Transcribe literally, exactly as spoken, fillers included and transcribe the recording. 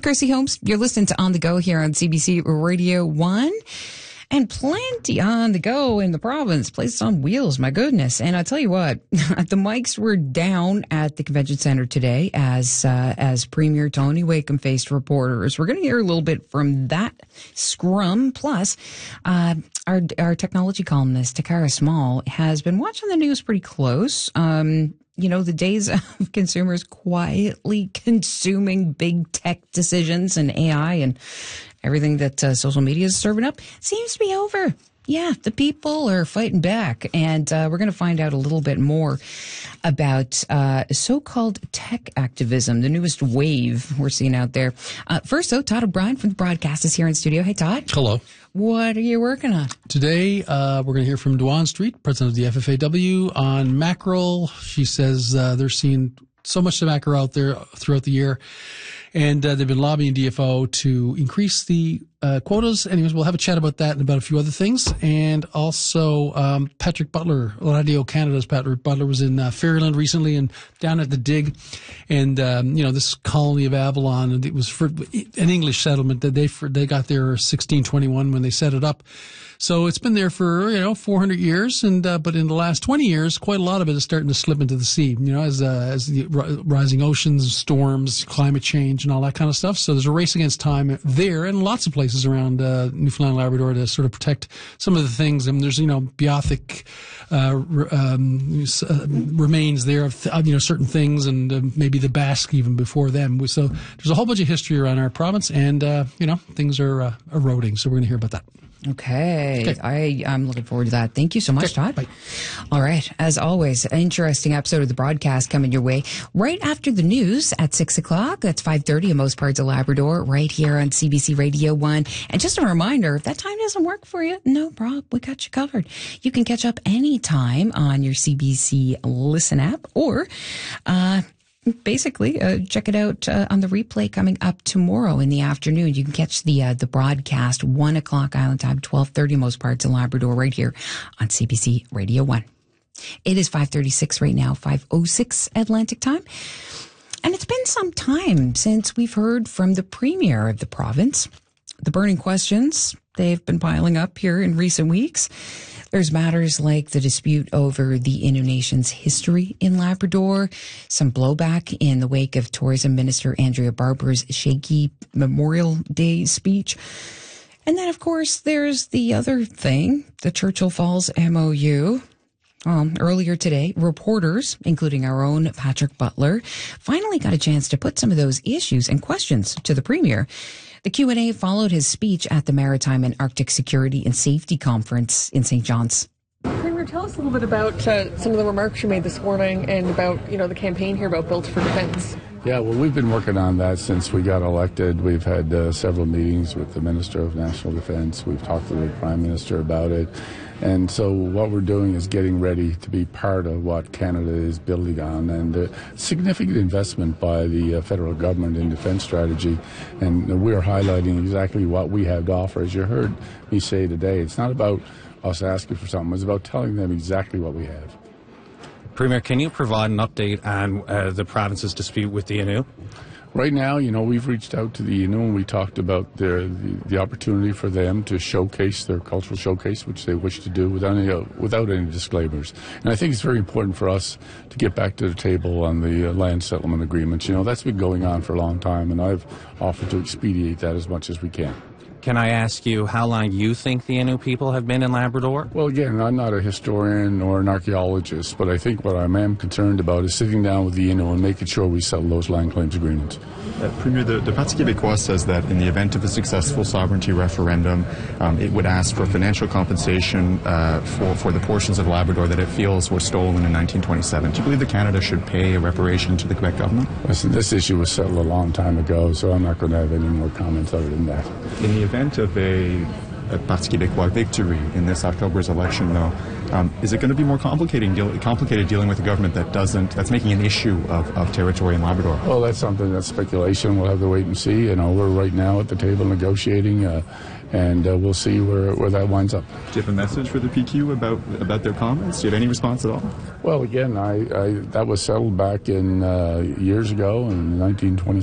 Chrissy Holmes. You're listening to On the Go here on C B C Radio one. And plenty on the go in the province. Places on wheels, my goodness. And I tell you what, the mics were down at the convention center today as uh, as Premier Tony Wakeham faced reporters. We're going to hear a little bit from that scrum. Plus, uh, our our technology columnist, Takara Small, has been watching the news pretty close. Um, you know, the days of consumers quietly consuming big tech decisions and A I and everything that uh, social media is serving up seems to be over. Yeah, the people are fighting back. And uh, we're going to find out a little bit more about uh, so-called tech activism, the newest wave we're seeing out there. Uh, first, though, Todd O'Brien from the broadcast is here in studio. Hey, Todd. Hello. What are you working on? Today, uh, we're going to hear from Dwan Street, president of the F F A W, on mackerel. She says uh, they're seeing so much mackerel out there throughout the year. And uh, they've been lobbying D F O to increase the uh, quotas. Anyways, we'll have a chat about that and about a few other things. And also, um, Patrick Butler, Radio Canada's Patrick Butler, was in uh, Fairyland recently and down at the Dig. And, um, you know, this colony of Avalon, and it was for an English settlement that they for, they got there sixteen twenty-one when they set it up. So it's been there for, you know, four hundred years, and uh, but in the last twenty years, quite a lot of it is starting to slip into the sea, you know, as uh, as the r- rising oceans, storms, climate change, and all that kind of stuff. So there's a race against time there, and lots of places around uh, Newfoundland and Labrador to sort of protect some of the things. And there's, you know, Beothic uh, um, uh, remains there of, th- you know, certain things, and uh, maybe the Basque even before them. So there's a whole bunch of history around our province, and, uh, you know, things are uh, eroding. So we're going to hear about that. Okay. okay. I, I'm looking forward to that. Thank you so much, okay. Todd. Bye. All right. As always, an interesting episode of the broadcast coming your way right after the news at six o'clock. That's five thirty in most parts of Labrador, right here on C B C Radio one. And just a reminder, if that time doesn't work for you, no problem. We got you covered. You can catch up anytime on your C B C Listen app, or uh basically, uh, check it out uh, on the replay coming up tomorrow in the afternoon. You can catch the uh, the broadcast one o'clock Island time, twelve thirty most parts of Labrador, right here on C B C Radio one. It is five thirty-six right now, five oh six Atlantic time. And it's been some time since we've heard from the Premier of the province. The burning questions, they've been piling up here in recent weeks. There's matters like the dispute over the Innu Nation's history in Labrador, some blowback in the wake of Tourism Minister Andrea Barber's shaky Memorial Day speech. And then, of course, there's the other thing, the Churchill Falls M O U. Um, earlier today, reporters, including our own Patrick Butler, finally got a chance to put some of those issues and questions to the Premier. The Q and A followed his speech at the Maritime and Arctic Security and Safety Conference in Saint John's. Premier, tell us a little bit about uh, some of the remarks you made this morning and about, you know, the campaign here about Built for Defence. Yeah, well, we've been working on that since we got elected. We've had uh, several meetings with the Minister of National Defence. We've talked to the Prime Minister about it. And so what we're doing is getting ready to be part of what Canada is building on, and uh, significant investment by the uh, federal government in defence strategy. And we're highlighting exactly what we have to offer. As you heard me say today, it's not about us asking for something. It's about telling them exactly what we have. Premier, can you provide an update on uh, the province's dispute with the Innu? Right now, you know, we've reached out to the Innu and we talked about their, the, the opportunity for them to showcase their cultural showcase, which they wish to do without any, uh, without any disclaimers. And I think it's very important for us to get back to the table on the uh, land settlement agreements. You know, that's been going on for a long time, and I've offered to expedite that as much as we can. Can I ask you how long you think the Innu people have been in Labrador? Well, again, I'm not a historian or an archaeologist, but I think what I am concerned about is sitting down with the Innu and making sure we settle those land claims agreements. Uh, Premier, the, the Parti québécois says that in the event of a successful sovereignty referendum, um, it would ask for financial compensation uh, for, for the portions of Labrador that it feels were stolen in nineteen twenty-seven. Do you believe that Canada should pay a reparation to the Quebec government? Listen, this issue was settled a long time ago, so I'm not going to have any more comments other than that. In the event of a, a Parti québécois victory in this October's election, though, um, is it going to be more complicating, deal, complicated dealing with a government that doesn't, that's making an issue of, of territory in Labrador? Well, that's something that's speculation. We'll have to wait and see. You know, we're right now at the table negotiating, uh, and uh, we'll see where, where that winds up. Do you have a message for the P Q about about their comments? Do you have any response at all? Well, again, I, I that was settled back in uh, years ago in nineteen twenty.